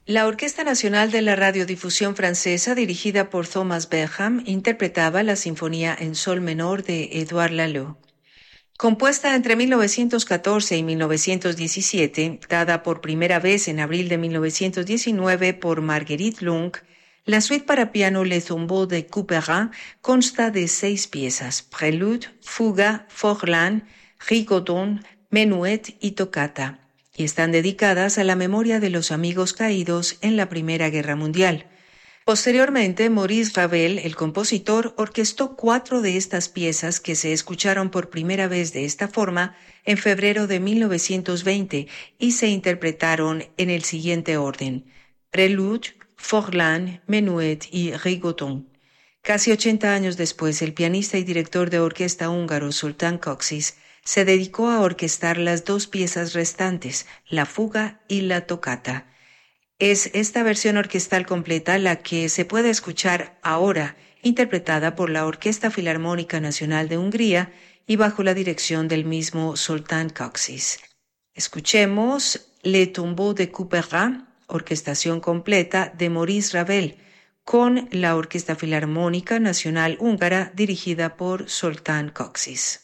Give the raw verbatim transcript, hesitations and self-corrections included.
La Orquesta Nacional de la Radiodifusión Francesa, dirigida por Thomas Beckham, interpretaba la Sinfonía en Sol menor de Édouard Laloux. Compuesta entre mil novecientos catorce y mil novecientos diecisiete, dada por primera vez en abril de mil novecientos diecinueve por Marguerite Long, la suite para piano Les Tombeaux de Couperin consta de seis piezas: Prelude, Fuga, Forlán, Rigodon, Menuet y Toccata, y están dedicadas a la memoria de los amigos caídos en la Primera Guerra Mundial. Posteriormente, Maurice Ravel, el compositor, orquestó cuatro de estas piezas que se escucharon por primera vez de esta forma en febrero de mil novecientos veinte y se interpretaron en el siguiente orden: Prelude, Forlán, Menuet y Rigodon. Casi ochenta años después, el pianista y director de orquesta húngaro Zoltán Kocsis se dedicó a orquestar las dos piezas restantes, la fuga y la toccata. Es esta versión orquestal completa la que se puede escuchar ahora, interpretada por la Orquesta Filarmónica Nacional de Hungría y bajo la dirección del mismo Zoltán Kocsis. Escuchemos Les Tombeaux de Couperin, orquestación completa de Maurice Ravel, con la Orquesta Filarmónica Nacional Húngara dirigida por Zoltán Kocsis.